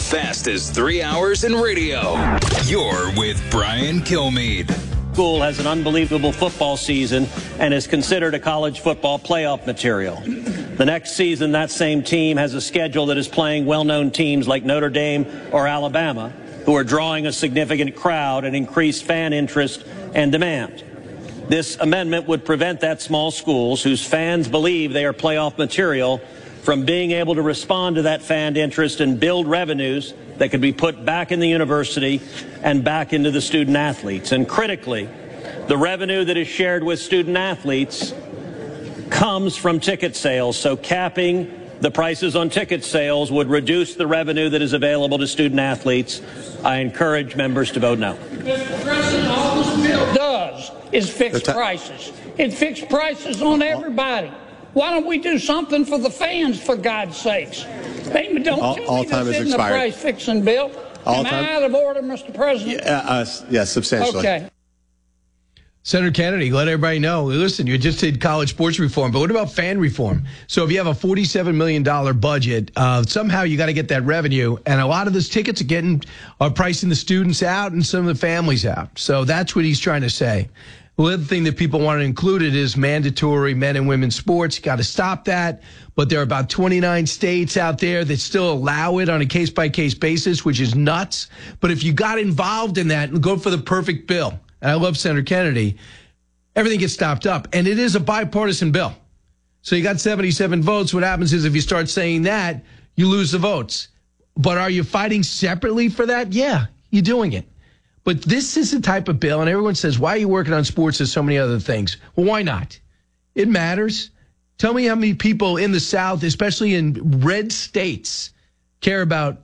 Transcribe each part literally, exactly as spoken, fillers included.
fastest three hours in radio. You're with Brian Kilmeade. School has an unbelievable football season and is considered a college football playoff material. The next season, that same team has a schedule that is playing well-known teams like Notre Dame or Alabama, who are drawing a significant crowd and increased fan interest and demand. This amendment would prevent that small schools whose fans believe they are playoff material from being able to respond to that fan interest and build revenues that could be put back in the university and back into the student athletes. And critically, the revenue that is shared with student athletes comes from ticket sales. So capping the prices on ticket sales would reduce the revenue that is available to student athletes. I encourage members to vote no. Mister President, all this bill does is fix prices. It fixed prices on everybody. Why don't we do something for the fans, for God's sakes? Hey, don't all, tell all me time this is isn't expired. a price-fixing bill. All Am time? I out of order, Mister President? Yeah, uh, yeah, substantially. Okay. Senator Kennedy, let everybody know. Listen, you just did college sports reform, but what about fan reform? So if you have a forty-seven million dollars budget, uh, somehow you got to get that revenue, and a lot of those tickets are getting are pricing the students out and some of the families out. So that's what he's trying to say. The other thing that people want to include it is mandatory men and women's sports. You got to stop that. But there are about twenty-nine states out there that still allow it on a case-by-case basis, which is nuts. But if you got involved in that and go for the perfect bill, and I love Senator Kennedy, everything gets stopped up. And it is a bipartisan bill. So you got seventy-seven votes. What happens is if you start saying that, you lose the votes. But are you fighting separately for that? Yeah, you're doing it. But this is the type of bill, and everyone says, why are you working on sports? There's so many other things. Well, why not? It matters. Tell me how many people in the South, especially in red states, care about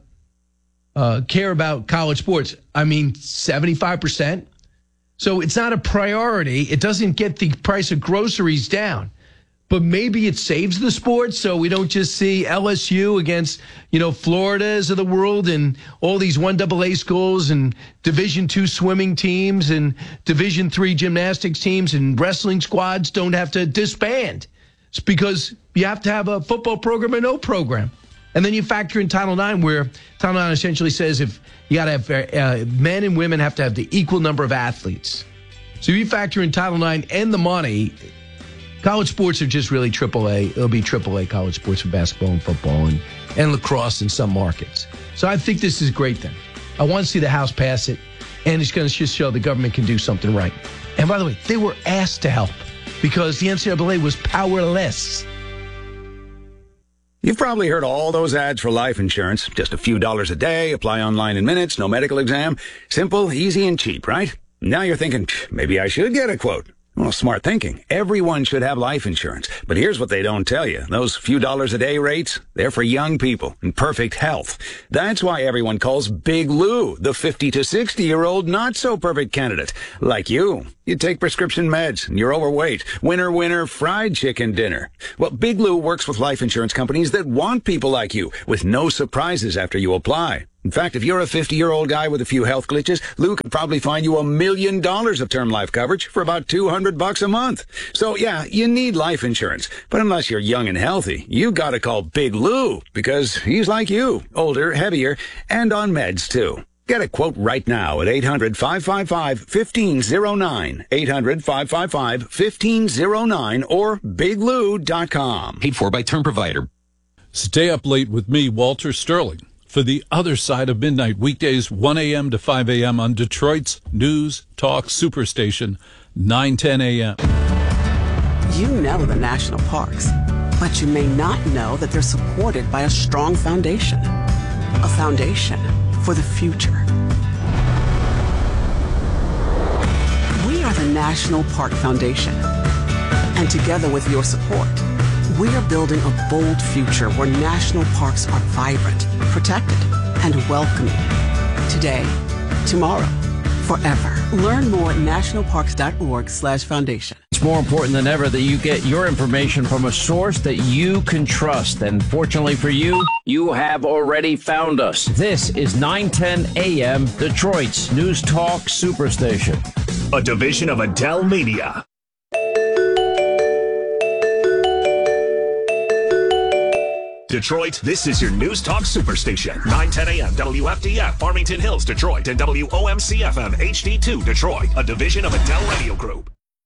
uh, care about college sports. I mean, seventy-five percent. So it's not a priority. It doesn't get the price of groceries down. But maybe it saves the sport so we don't just see L S U against, you know, Floridas of the world and all these one double A schools and Division two swimming teams and Division three gymnastics teams and wrestling squads don't have to disband. It's because you have to have a football program or no program. And then you factor in Title nine, where Title nine essentially says if you got to have uh, men and women have to have the equal number of athletes. So you factor in Title nine and the money. College sports are just really triple A. It'll be triple A college sports for basketball and football and, and lacrosse in some markets. So I think this is a great thing. I want to see the House pass it, and it's going to just show the government can do something right. And by the way, they were asked to help because the N C double A was powerless. You've probably heard all those ads for life insurance. Just a few dollars a day, apply online in minutes, no medical exam. Simple, easy, and cheap, right? Now you're thinking, maybe I should get a quote. Well, smart thinking. Everyone should have life insurance. But here's what they don't tell you. Those few dollars a day rates, they're for young people in perfect health. That's why everyone calls Big Lou the fifty to sixty-year-old not-so-perfect candidate. Like you. You take prescription meds, and you're overweight. Winner, winner, fried chicken dinner. Well, Big Lou works with life insurance companies that want people like you, with no surprises after you apply. In fact, if you're a fifty-year-old guy with a few health glitches, Lou could probably find you a million dollars of term life coverage for about two hundred bucks a month. So yeah, you need life insurance. But unless you're young and healthy, you gotta call Big Lou, because he's like you, older, heavier, and on meds too. Get a quote right now at eight hundred, five five five, one five zero nine, eight hundred, five five five, one five zero nine, or big lou dot com. Paid for by term provider. Stay up late with me, Walter Sterling, for The Other Side of Midnight, weekdays one a.m. to five a.m. on Detroit's News Talk Superstation, nine ten a.m. You know the national parks, but you may not know that they're supported by a strong foundation. A foundation for the future. We are the National Park Foundation. And together with your support, we are building a bold future where national parks are vibrant, protected, and welcoming. Today, tomorrow, forever. Learn more at nationalparks.org slash foundation. It's more important than ever that you get your information from a source that you can trust. And fortunately for you, you have already found us. This is nine ten a.m. Detroit's News Talk Superstation. A division of Adele Media. Detroit, this is your News Talk Superstation. nine ten a.m. W F D F, Farmington Hills, Detroit, and W O M C F M H D two, Detroit, a division of Adele Radio Group.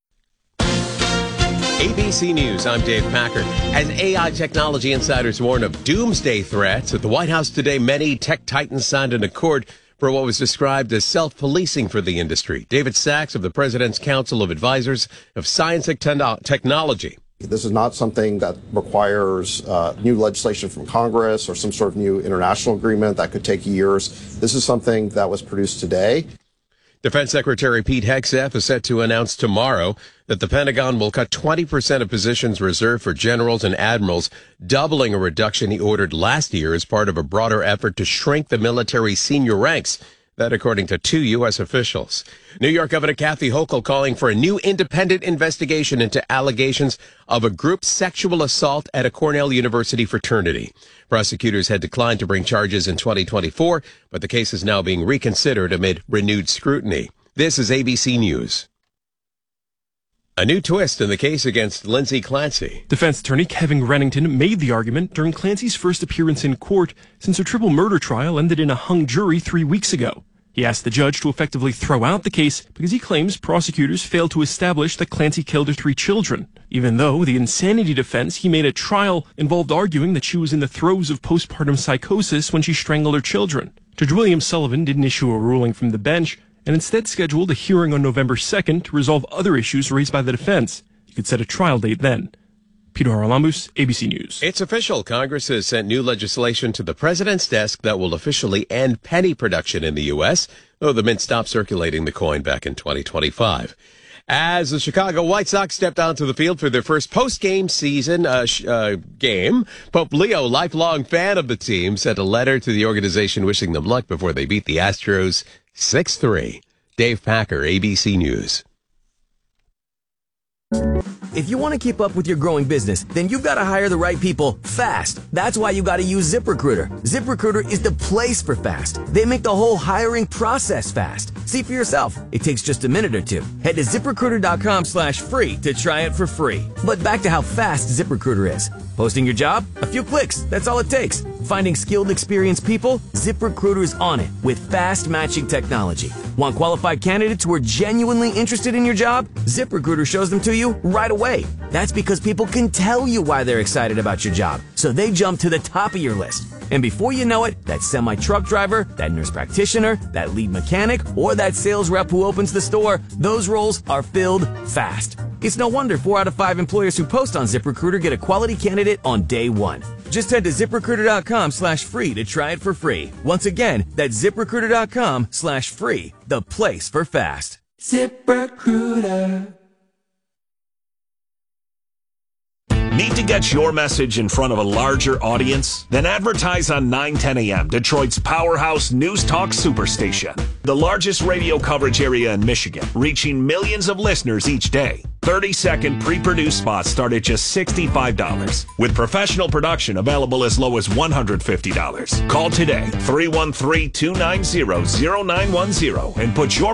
A B C News, I'm Dave Packer. As A I technology insiders warn of doomsday threats, at the White House today, many tech titans signed an accord for what was described as self-policing for the industry. David Sachs of the President's Council of Advisors of Science and Technology. This is not something that requires uh, new legislation from Congress or some sort of new international agreement that could take years. This is something that was produced today. Defense Secretary Pete Hegseth is set to announce tomorrow that the Pentagon will cut twenty percent of positions reserved for generals and admirals, doubling a reduction he ordered last year as part of a broader effort to shrink the military senior ranks. That according to two U S officials. New York Governor Kathy Hochul calling for a new independent investigation into allegations of a group sexual assault at a Cornell University fraternity. Prosecutors had declined to bring charges in twenty twenty-four, but the case is now being reconsidered amid renewed scrutiny. This is A B C News. A new twist in the case against Lindsay Clancy. Defense attorney Kevin Rennington made the argument during Clancy's first appearance in court since her triple murder trial ended in a hung jury three weeks ago. He asked the judge to effectively throw out the case because he claims prosecutors failed to establish that Clancy killed her three children, even though the insanity defense he made at trial involved arguing that she was in the throes of postpartum psychosis when she strangled her children. Judge William Sullivan didn't issue a ruling from the bench, and instead scheduled a hearing on November second to resolve other issues raised by the defense. You could set a trial date then. Peter Haralambous, A B C News. It's official. Congress has sent new legislation to the president's desk that will officially end penny production in the U S, though the mint stopped circulating the coin back in twenty twenty-five. As the Chicago White Sox stepped onto the field for their first post-game season uh, sh- uh, game, Pope Leo, lifelong fan of the team, sent a letter to the organization wishing them luck before they beat the Astros six three. Dave Packer, A B C News. If you want to keep up with your growing business, then you've got to hire the right people fast. That's why you got to use ZipRecruiter. ZipRecruiter is the place for fast. They make the whole hiring process fast. See for yourself. It takes just a minute or two. Head to ZipRecruiter.com slash free to try it for free. But back to how fast ZipRecruiter is. Posting your job? A few clicks. That's all it takes. Finding skilled, experienced people? ZipRecruiter is on it with fast matching technology. Want qualified candidates who are genuinely interested in your job? ZipRecruiter shows them to you right away. That's because people can tell you why they're excited about your job, so they jump to the top of your list. And before you know it, that semi-truck driver, that nurse practitioner, that lead mechanic, or that sales rep who opens the store, those roles are filled fast. It's no wonder four out of five employers who post on ZipRecruiter get a quality candidate on day one. Just head to ZipRecruiter.com slash free to try it for free. Once again, that's ZipRecruiter.com slash free, the place for fast. ZipRecruiter. Need to get your message in front of a larger audience? Then advertise on nine ten a.m., Detroit's powerhouse News Talk Superstation. The largest radio coverage area in Michigan, reaching millions of listeners each day. thirty-second pre-produced spots start at just sixty-five dollars, with professional production available as low as one hundred fifty dollars. Call today, three one three, two nine zero, zero nine one zero, and put your